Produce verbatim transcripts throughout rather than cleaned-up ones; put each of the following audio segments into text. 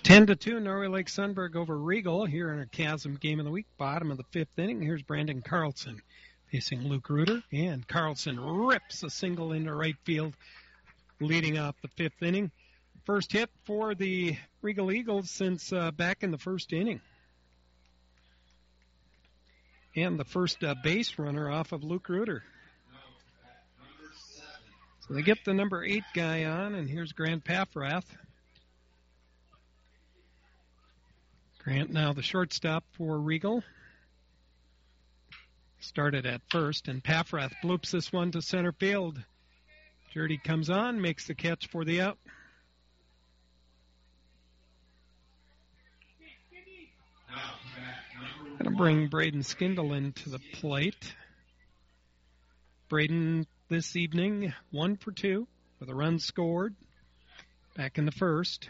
ten to two, Norway Lake Sunberg over Regal here in our Chasm game of the week, bottom of the fifth inning. Here's Brandon Carlson facing Luke Reuter, and Carlson rips a single into right field, leading off the fifth inning. First hit for the Regal Eagles since uh, back in the first inning. And the first uh, base runner off of Luke Reuter. So they get the number eight guy on, and here's Grant Paffrath. Grant now the shortstop for Regal. Started at first, and Paffrath bloops this one to center field. Jurdy comes on, makes the catch for the out. Going to bring Braden Skindelen to the plate. Braden this evening, one for two, with a run scored. Back in the first.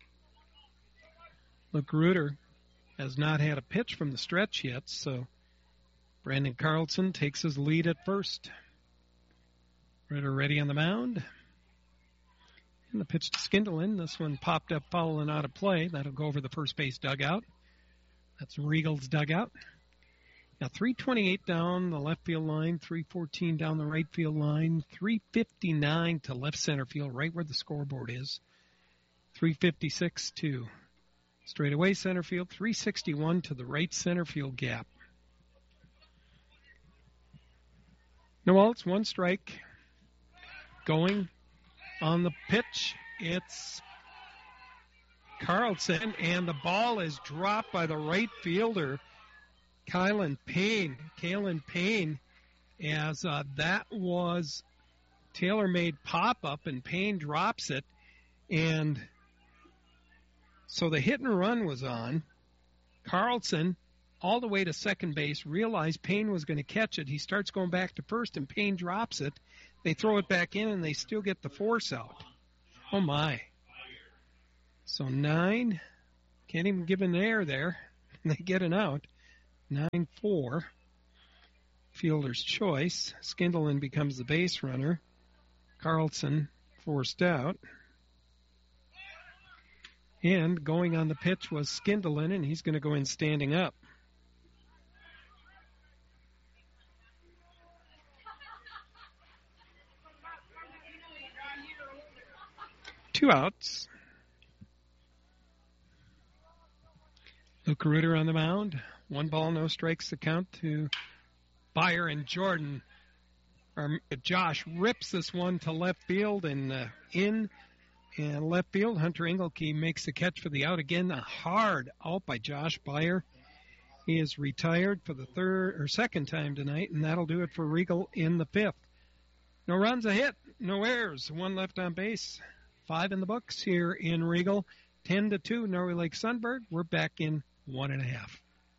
Luke Reuter has not had a pitch from the stretch yet, so Brandon Carlson takes his lead at first. Reuter ready on the mound. And the pitch to Skindelen. This one popped up foul and out of play. That'll go over the first base dugout. That's Regal's dugout. Now three twenty-eight down the left field line, three fourteen down the right field line, three fifty-nine to left center field, right where the scoreboard is. three fifty-six to straightaway center field, three sixty-one to the right center field gap. No outs, one strike. Going on the pitch, it's Carlson, and the ball is dropped by the right fielder, Kylan Payne. Kylan Payne, as uh, that was tailor-made pop-up, and Payne drops it, and so the hit and run was on. Carlson, all the way to second base, realized Payne was going to catch it. He starts going back to first, and Payne drops it. They throw it back in, and they still get the force out. Oh, my. So nine, can't even give an error there. They get an out. nine four. Fielder's choice. Skindelen becomes the base runner. Carlson forced out. And going on the pitch was Skindelen, and he's going to go in standing up. Two outs. Luke Reuter on the mound. One ball, no strikes to count to Byer and Jordan. Or Josh rips this one to left field and uh, in and left field. Hunter Engelke makes the catch for the out again. A hard out by Josh Byer. He is retired for the third or second time tonight, and that'll do it for Regal in the fifth. No runs, a hit, no errors, one left on base. Five in the books here in Regal. Ten to two, Norway Lake Sunberg. We're back in one and a half.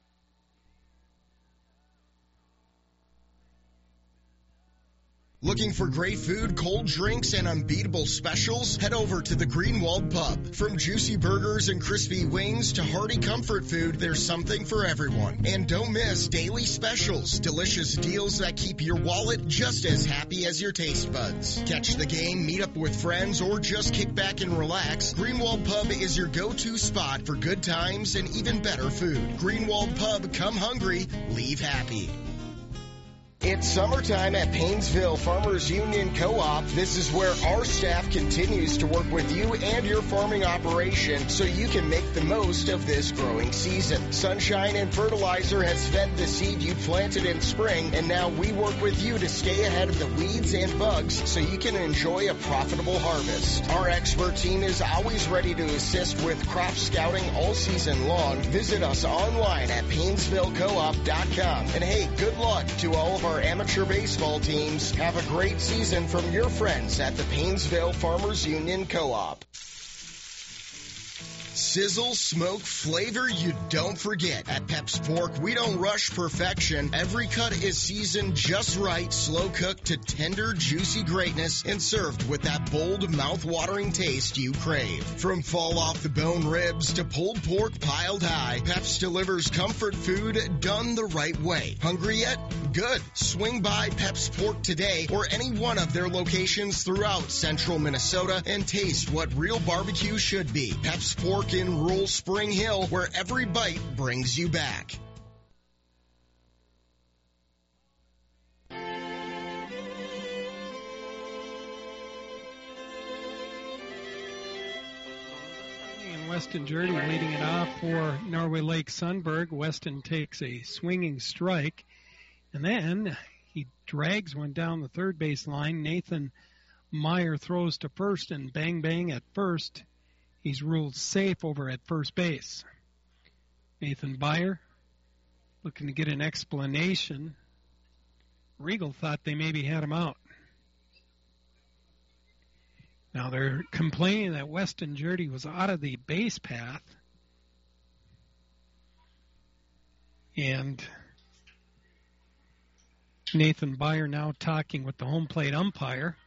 Looking for great food, cold drinks, and unbeatable specials? Head over to the Greenwald Pub. From juicy burgers and crispy wings to hearty comfort food, there's something for everyone. And don't miss daily specials, delicious deals that keep your wallet just as happy as your taste buds. Catch the game, meet up with friends, or just kick back and relax. Greenwald Pub is your go-to spot for good times and even better food. Greenwald Pub, come hungry, leave happy. It's summertime at Paynesville Farmers Union Co-op. This is where our staff continues to work with you and your farming operation so you can make the most of this growing season. Sunshine and Fertilizer has fed the seed you planted in spring, and now we work with you to stay ahead of the weeds and bugs so you can enjoy a profitable harvest. Our expert team is always ready to assist with crop scouting all season long. Visit us online at Paynesville Co op dot com. And hey, good luck to all of our amateur baseball teams. Have a great season from your friends at the Paynesville Farmers Union Co-op. Sizzle, smoke, flavor you don't forget. At Pep's Pork, we don't rush perfection. Every cut is seasoned just right, slow cooked to tender, juicy greatness, and served with that bold, mouth-watering taste you crave. From fall-off-the-bone ribs to pulled pork piled high, Pep's delivers comfort food done the right way. Hungry yet? Good. Swing by Pep's Pork today or any one of their locations throughout central Minnesota and taste what real barbecue should be. Pep's Pork Pork in rural Spring Hill, where every bite brings you back. Weston Jurdy leading it off for Norway Lake Sunberg. Weston takes a swinging strike, and then he drags one down the third base line. Nathan Meyer throws to first, and bang, bang at first. He's ruled safe over at first base. Nathan Meyer looking to get an explanation. Regal thought they maybe had him out. Now they're complaining that Weston Jurdy was out of the base path. And Nathan Beyer now talking with the home plate umpire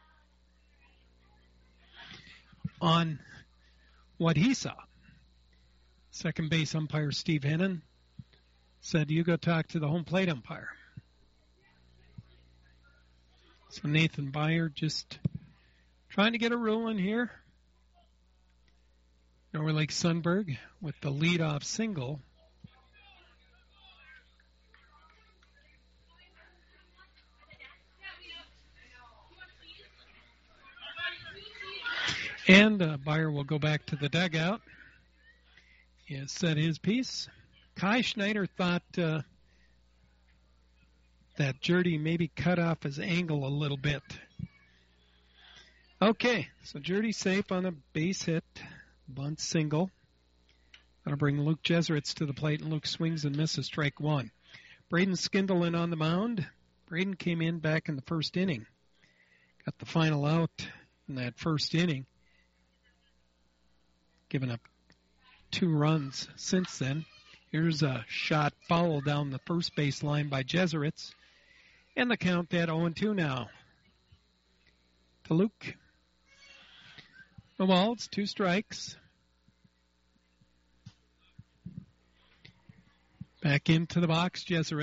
on what he saw. Second base umpire Steve Hennon said, you go talk to the home plate umpire. So Nathan Beyer just trying to get a rule in here. Norway Lake Sunberg with the leadoff single. And uh, Beyer will go back to the dugout. He has said his piece. Kai Schneider thought uh, that Jurdy maybe cut off his angle a little bit. Okay, so Jurdy safe on a base hit, bunt single. That'll bring Luke Jeseritz to the plate, and Luke swings and misses, strike one. Braden Skindlen on the mound. Braden came in back in the first inning. Got the final out in that first inning. Given up two runs since then. Here's a shot foul down the first base line by Jeseritz. And the count at oh and two now. To Luke. No balls, two strikes. Back into the box, Jeseritz.